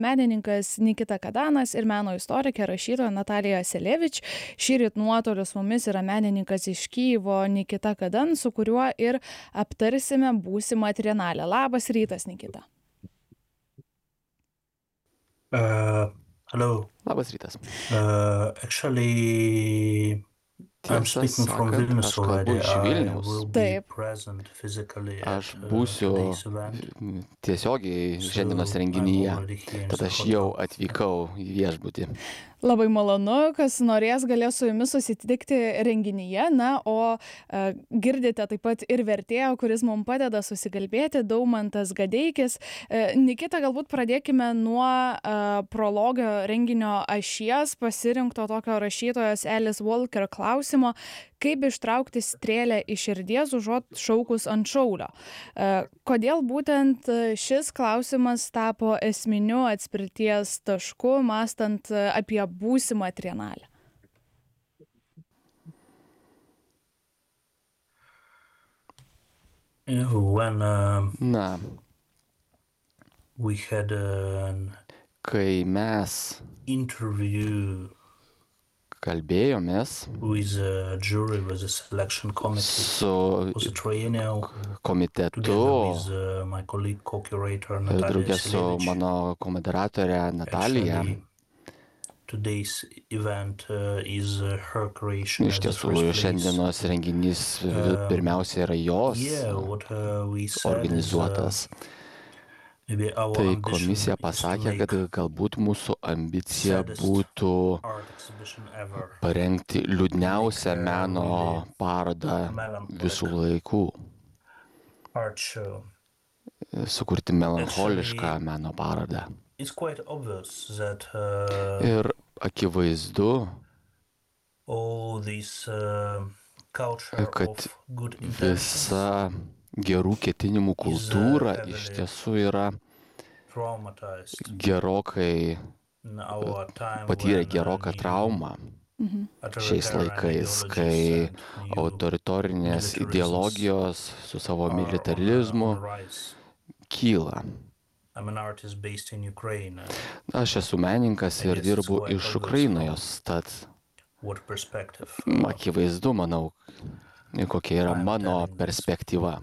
Menininkas Nikita Kadanas ir meno istorikė rašytoja Natalija Selevič. Šįryt nuotoliu su mumis yra menininkas iš Kyjivo Nikita Kadan, su kuriuo ir aptarsime būsimą trienalę. Labas rytas, Nikita. Hello. Labas rytas. Actually, I'm Tiesą speaking from sakant, Vilnius aš kalbu already. iš I Vilniaus. will be Taip. present physically Aš at būsiu today's event. tiesiogiai šiandienos So I'm renginyje, already here in tad aš jau Sokoto. atvykau į viešbutį. Labai malonu, kas norės galės su jumis susitikti renginyje. Na, o girdite taip pat ir vertėją, kuris mums padeda susikalbėti, Daumantas Gadeikis. Nikita, galbūt pradėkime nuo prologo renginio ašies, pasirinkto tokio rašytojos Alice Walker klausimo, kaip ištraukti strėlę iš širdies užuot šaukus ant šaulio. Kodėl būtent šis klausimas tapo esminiu atspirties tašku, mąstant apie būsimą trienalę? When Na, we had an kai mes interview kalbėjomės with a jury, with a selection committee, su was a triennial, komitetu, together with my colleague co-curator Natalia draugė su Selevič. mano komoderatorė Natalija. Actually, today's event is her creation Iš as the tiesų, first place. šiandienos renginys pirmiausia yra jos Yeah, what we said organizuotas. is maybe our Tai ambition komisija is to pasakė, kad make galbūt mūsų ambicija saddest būtų art exhibition ever. parengti liūdniausią meno parodą visų laikų, Art show. sukurti melancholišką meno parodą. It's quite obvious that Ir akivaizdu, all this culture kad of good intentions visa gerų ketinimų kultūra iš tiesų yra traumatized gerokai in our time patyrė when geroką traumą šiais laikais, kai autoritarinės ideologijos su savo militarizmu kyla. I'm an artist based in Ukraine. Aš esu menininkas ir dirbu iš Ukrainos, tad What perspective? akivaizdu, manau, kokia yra mano perspektyva.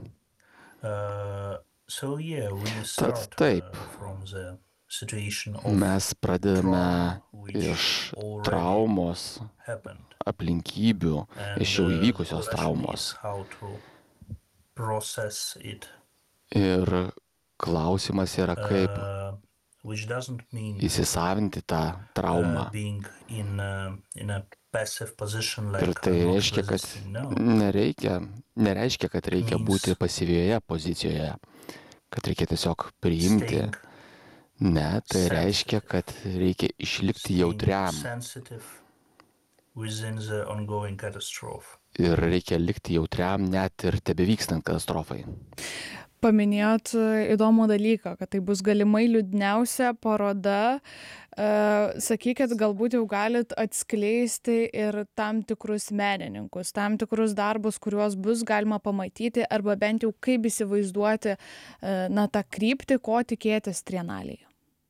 So yeah, we start taip. from the situation of Mes pradedame which iš already traumos happened. aplinkybių, And iš jau įvykusios the question traumos. is how to process it, Ir klausimas yra, kaip which doesn't mean įsisavinti tą traumą. being in a passive position like Ir tai reiškia, kad nereiškia, kad reikia būti pasyvioje pozicijoje, kad reikia tiesiog priimti. staying Ne, tai reiškia, kad reikia išlikti jautriam sensitive within the ongoing catastrophe. ir reikia likti jautriam net ir tebevykstant katastrofai. Paminėjot įdomų dalyką, kad tai bus galimai liūdniausia paroda. Sakykit, galbūt jau galit atskleisti ir tam tikrus menininkus, tam tikrus darbus, kuriuos bus galima pamatyti, arba bent jau kaip įsivaizduoti tą kryptį, ko tikėtis trienalėje.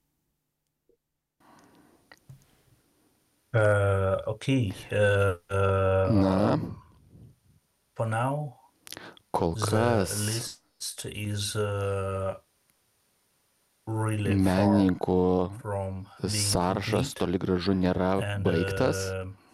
Okay. Na, For now, kol the kas list is really far menininkų from being sąrašas complete. toli gražu nėra And baigtas.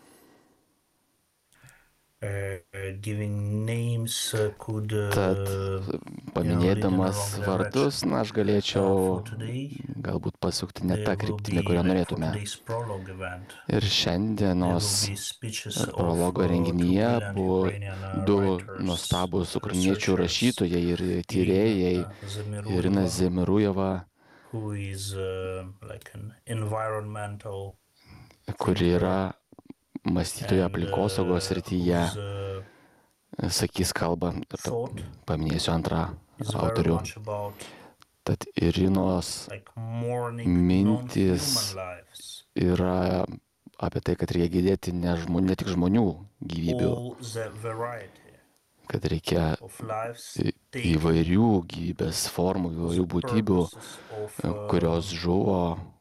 Giving names could Tad paminėdamas lead in the wrong vardus, direction. na, aš galėčiau For today, galbūt pasukti ne there tą will kryptimį, be, kurią like, for norėtume. today's prologue event, Ir there šiandienos will be speeches of prologo two renginyje brilliant buvo Ukrainian du writers, nuostabūs ukrainiečių researchers, rašytojai ir tyrėjai, Irina Zemirujeva, who is like an environmental kuri yra mąstytoja aplinkosaugos srityje, sakys kalbą, thought paminėsiu antrą is very autorių. much about Tad Irinos like mourning mintis non-human lives, yra apie tai, kad reikia gydėti ne tik žmonių gyvybių, all the variety kad reikia of lives įvairių gyvybės formų, įvairių būtybių, kurios žuvo